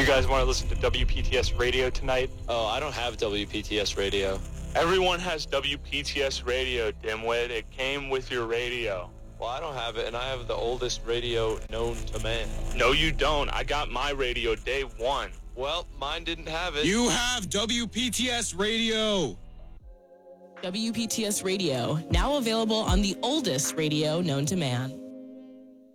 guys want to listen to WPTS radio tonight? Oh, I don't have WPTS radio. Everyone has WPTS radio, dimwit. It came with your radio. Well, I don't have it, and I have the oldest radio known to man. No, you don't. I got my radio day one. Well, mine didn't have it. You have WPTS radio. WPTS radio, now available on the oldest radio known to man.